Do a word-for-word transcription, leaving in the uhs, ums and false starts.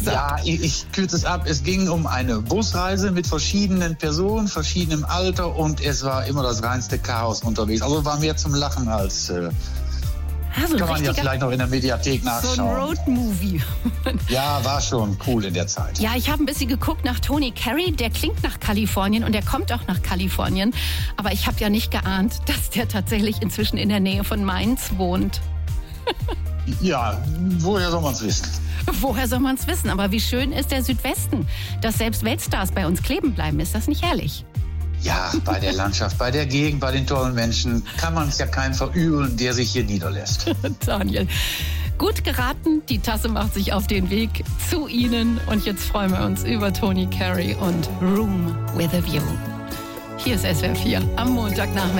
Ja, ich, ich kürze es ab. Es ging um eine Busreise mit verschiedenen Personen, verschiedenem Alter und es war immer das reinste Chaos unterwegs. Also war mehr zum Lachen als... Äh, Also kann man ja vielleicht noch in der Mediathek nachschauen. So ein Roadmovie. Ja, war schon cool in der Zeit. Ja, ich habe ein bisschen geguckt nach Tony Carey. Der klingt nach Kalifornien und der kommt auch nach Kalifornien. Aber ich habe ja nicht geahnt, dass der tatsächlich inzwischen in der Nähe von Mainz wohnt. Ja, woher soll man es wissen? Woher soll man es wissen? Aber wie schön ist der Südwesten, dass selbst Weltstars bei uns kleben bleiben. Ist das nicht herrlich? Ja, bei der Landschaft, bei der Gegend, bei den tollen Menschen kann man es ja keinen verübeln, der sich hier niederlässt. Daniel, gut geraten. Die Tasse macht sich auf den Weg zu Ihnen. Und jetzt freuen wir uns über Tony Carey und Room with a View. Hier ist S W R vier am Montagnachmittag.